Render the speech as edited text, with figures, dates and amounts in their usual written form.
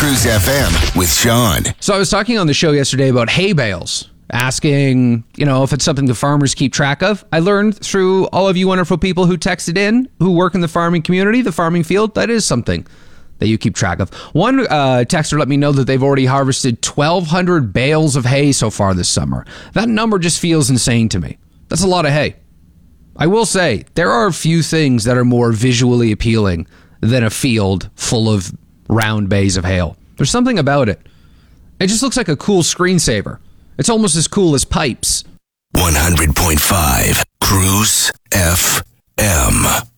Cruise FM with Sean. So I was talking on the show yesterday about hay bales, asking, if it's something the farmers keep track of. I learned through all of you wonderful people who texted in, who work in the farming community, the farming field, that is something that you keep track of. One texter let me know that they've already harvested 1,200 bales of hay so far this summer. That number just feels insane to me. That's a lot of hay. I will say, there are a few things that are more visually appealing than a field full of round bays of hail. There's something about it. It just looks like a cool screensaver. It's almost as cool as pipes. 100.5 Cruise FM.